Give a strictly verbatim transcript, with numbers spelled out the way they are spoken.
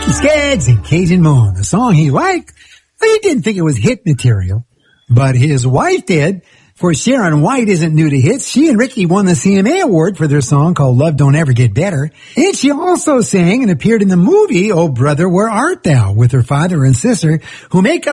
Skaggs and Cajun Moon, the song he liked. Well, he didn't think it was hit material, but his wife did. For Sharon White isn't new to hits. She and Ricky won the C M A award for their song called Love Don't Ever Get Better. And she also sang and appeared in the movie Oh Brother, Where Art Thou with her father and sister, who make up